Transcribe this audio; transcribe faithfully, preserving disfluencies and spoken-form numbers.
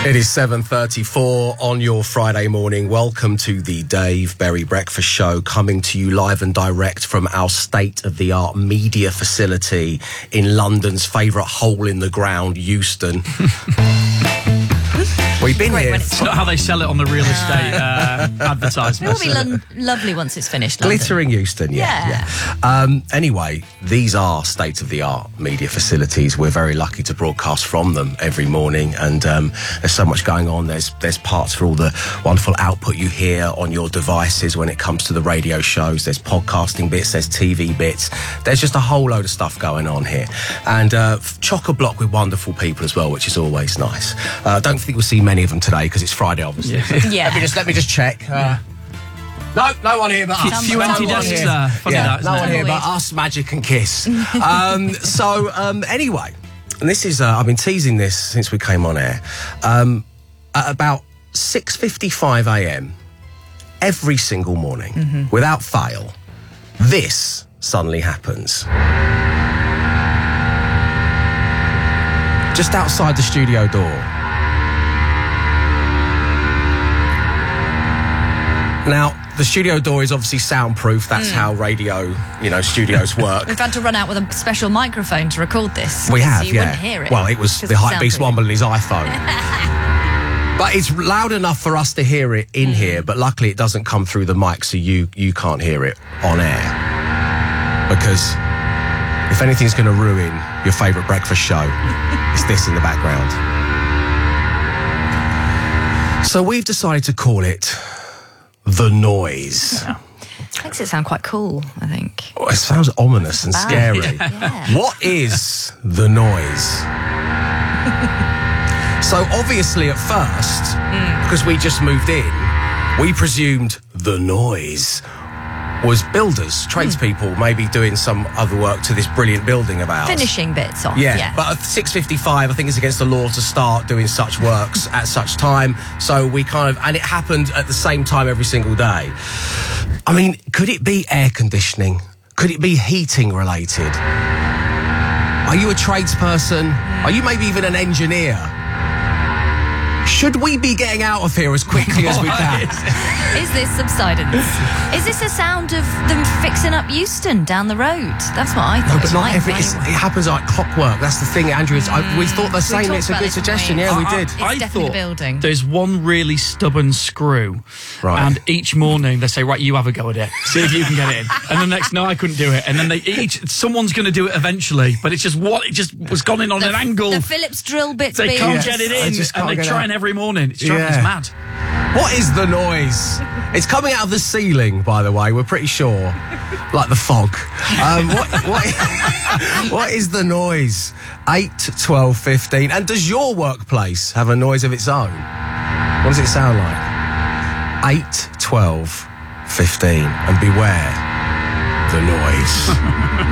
It is seven thirty-four on your Friday morning. Welcome to the Dave Berry Breakfast Show, coming to you live and direct from our state-of-the-art media facility in London's favourite hole in the ground, Euston. We've been Great here. it's It's not how they sell it on the real estate uh, It advertisements. will be lo- lovely once it's finished. London. Glittering Euston, yeah. Yeah. yeah. Um, anyway, these are state-of-the-art media facilities. We're very lucky to broadcast from them every morning, and um, there's so much going on. There's there's parts for all the wonderful output you hear on your devices when it comes to the radio shows. There's podcasting bits, there's T V bits. There's just a whole load of stuff going on here. And uh, chock-a-block with wonderful people as well, which is always nice. I uh, don't think we'll see many of them today because it's Friday, obviously. Yeah. Yeah. Let me just let me just check. Uh, no, no one here but A us. few No empty one desks here. there. Funny Yeah, that, isn't no it? one here but Weird. us, Magic and Kiss. um, so um, anyway, and this is uh, I've been teasing this since we came on air. Um, at about six fifty-five a m every single morning, Mm-hmm. without fail, this suddenly happens. Just outside the studio door. Now, the studio door is obviously soundproof. That's Mm. how radio, you know, studios work. We've had to run out with a special microphone to record this. We have, so you yeah. wouldn't hear it. Well, it was 'cause the it's Hypebeast soundproof. Womble in his iPhone. But it's loud enough for us to hear it in here, but luckily it doesn't come through the mic, so you, you can't hear it on air. Because if anything's going to ruin your favourite breakfast show, it's this in the background. So we've decided to call it The Noise. Makes it sound quite cool, I think. Oh, it sounds ominous and Bad. scary. Yeah. What is The Noise? So obviously at first, because we just moved in, we presumed The Noise was builders, tradespeople, maybe doing some other work to this brilliant building of ours. Finishing bits off. Yeah, Yeah. but at six fifty-five, I think it's against the law to start doing such works at such time. So we kind of, and it happened at the same time every single day. I mean, could it be air conditioning? Could it be heating related? Are you a tradesperson? Are you maybe even an engineer? Should we be getting out of here as quickly as we can? Is this subsidence? Is this a sound of them fixing up Euston down the road? That's what I thought. No, but it not might every. be. It's, it happens like clockwork. That's the thing, Andrew. It's, I, we thought the same. talked It's a about good this, didn't suggestion. we? Yeah, we I- did. It's I definitely thought the building. There's one really stubborn screw, Right. and each morning they say, "Right, you have a go at it. See if you can get it in." And the next, no, I couldn't do it. And then they each, someone's going to do it eventually, but it's just what it just was gone in on the, an angle. The Phillips drill bits They being can't just- get it I in, just and can't they're get trying out. every morning. It's driving Yeah. us mad. What is the noise? It's coming out of the ceiling, by the way. We're pretty sure, like the fog. Um, what, what, what is the noise? Eight, twelve, fifteen. And does your workplace have a noise of its own? What does it sound like? Eight, twelve, fifteen. And beware the noise.